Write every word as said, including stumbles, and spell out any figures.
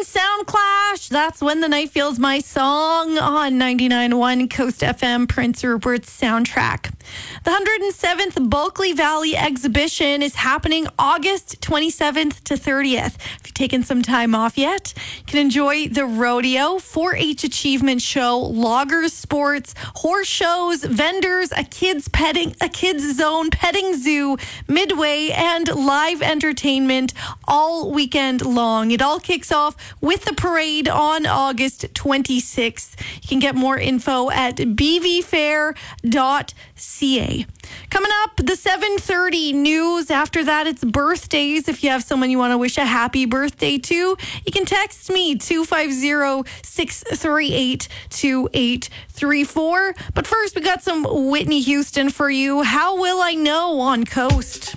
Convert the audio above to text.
Sound Clash. That's When the Night Feels My Song on ninety-nine point one Coast F M, Prince Rupert's soundtrack. The one hundred seventh Bulkley Valley exhibition is happening August twenty-seventh to thirtieth. If you've taken some time off yet, you can enjoy the rodeo, four H achievement show, loggers sports, horse shows, vendors, a kids petting, a kids zone, petting zoo, midway, and live entertainment all weekend long. It all kicks off with the parade on August twenty-sixth. You can get more info at b v fair dot c a. Coming up, the seven thirty news. After that, it's birthdays. If you have someone you want to wish a happy birthday to, you can text me two five zero, six three eight, two eight three four. But first, we got some Whitney Houston for you. How Will I Know on Coast?